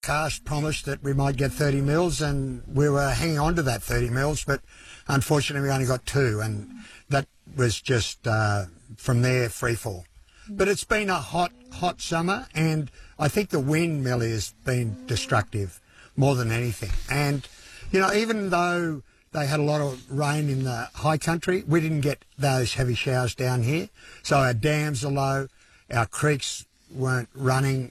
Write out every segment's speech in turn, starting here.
forecast promised that we might get 30 mils, and we were hanging on to that 30 mils, but unfortunately we only got 2, and that was just from there free fall. But it's been a hot summer, and I think the wind, Millie, has been destructive more than anything. And, you know, even though they had a lot of rain in the high country, we didn't get those heavy showers down here. So our dams are low, our creeks weren't running,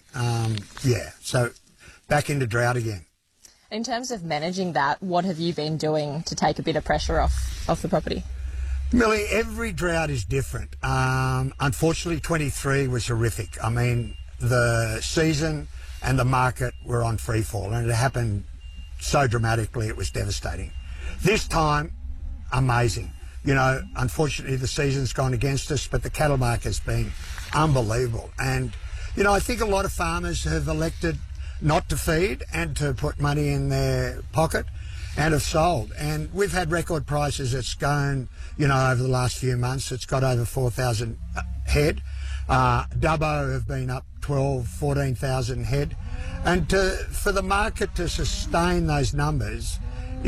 so back into drought again. In terms of managing that, what have you been doing to take a bit of pressure off the property? Millie, every drought is different. Unfortunately, 23 was horrific. I mean, the season and the market were on free fall, and it happened so dramatically it was devastating. This time, amazing. You know, unfortunately, the season's gone against us, but the cattle market has been unbelievable. And, you know, I think a lot of farmers have elected not to feed and to put money in their pocket and have sold. And we've had record prices. It's gone, you know, over the last few months. It's got over 4,000 head. Dubbo have been up 12, 14,000 head. And for the market to sustain those numbers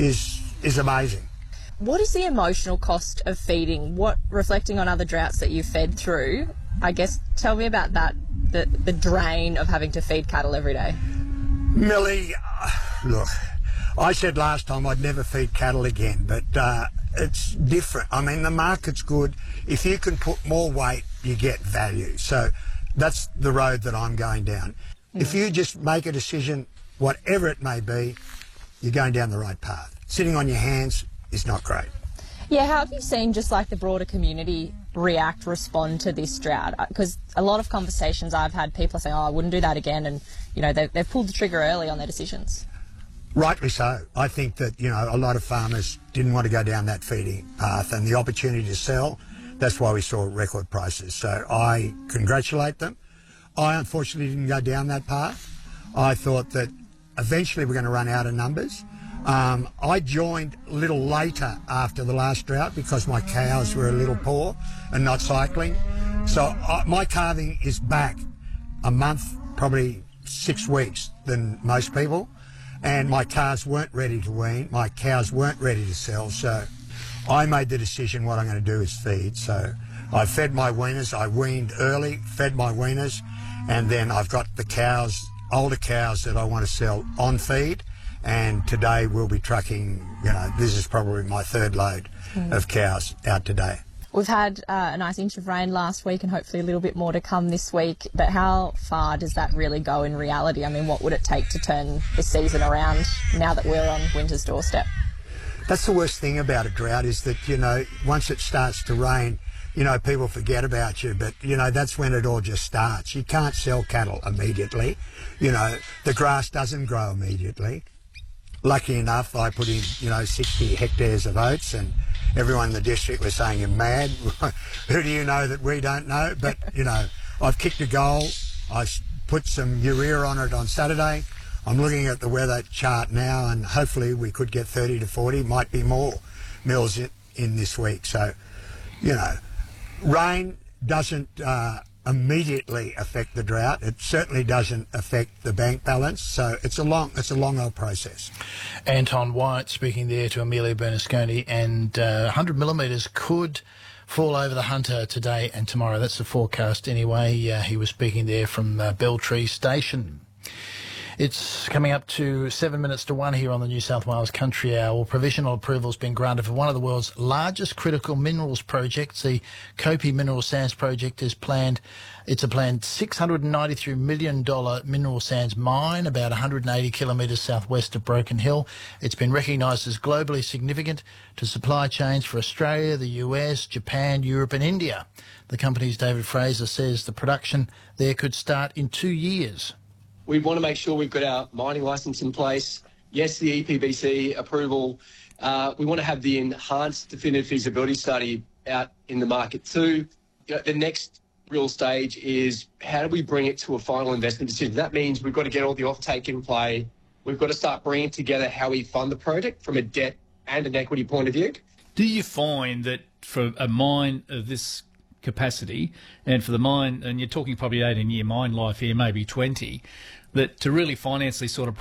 is amazing. What is the emotional cost of feeding? Reflecting on other droughts that you've fed through, I guess, tell me about that, the drain of having to feed cattle every day. Millie, look, I said last time I'd never feed cattle again, but it's different. I mean, the market's good. If you can put more weight, you get value. So that's the road that I'm going down. If you just make a decision, whatever it may be, you're going down the right path. Sitting on your hands is not great. Yeah, how have you seen just like the broader community respond to this drought? Because a lot of conversations I've had, people are saying, I wouldn't do that again, and, you know, they've pulled the trigger early on their decisions. Rightly so. I think that, you know, a lot of farmers didn't want to go down that feeding path, and the opportunity to sell, that's why we saw record prices. So I congratulate them. I unfortunately didn't go down that path. I thought that eventually we're going to run out of numbers. I joined a little later after the last drought because my cows were a little poor and not cycling. So my calving is back a month, probably 6 weeks than most people. And my calves weren't ready to wean. My cows weren't ready to sell. So I made the decision what I'm going to do is feed. So I fed my weaners. I weaned early, fed my weaners. And then I've got the cows, older cows that I want to sell on feed. And today we'll be trucking, you know, this is probably my 3rd load of cows out today. We've had a nice inch of rain last week and hopefully a little bit more to come this week. But how far does that really go in reality? I mean, what would it take to turn the season around now that we're on winter's doorstep? That's the worst thing about a drought is that, you know, once it starts to rain, you know, people forget about you. But, you know, that's when it all just starts. You can't sell cattle immediately. You know, the grass doesn't grow immediately. Lucky enough, I put in, you know, 60 hectares of oats, and everyone in the district was saying, you're mad. Who do you know that we don't know? But, you know, I've kicked a goal. I put some urea on it on Saturday. I'm looking at the weather chart now, and hopefully we could get 30 to 40, might be more mils in this week. So, you know, rain doesn't immediately affect the drought. It certainly doesn't affect the bank balance. So it's a long old process. Anton White speaking there to Amelia Bernasconi, and 100 millimetres could fall over the Hunter today and tomorrow. That's the forecast anyway. He was speaking there from Beltree Station. It's coming up to 7 minutes to 1 here on the New South Wales Country Hour. Provisional approval has been granted for one of the world's largest critical minerals projects. The Kopi Mineral Sands Project is planned. It's a planned $693 million mineral sands mine about 180 kilometres southwest of Broken Hill. It's been recognised as globally significant to supply chains for Australia, the US, Japan, Europe and India. The company's David Fraser says the production there could start in 2 years. We want to make sure we've got our mining licence in place. Yes, the EPBC approval. We want to have the enhanced definitive feasibility study out in the market too. You know, the next real stage is how do we bring it to a final investment decision? That means we've got to get all the offtake in play. We've got to start bringing together how we fund the project from a debt and an equity point of view. Do you find that for a mine of this capacity, and for the mine, and you're talking probably 18-year mine life here, maybe 20, that to really finance these sort of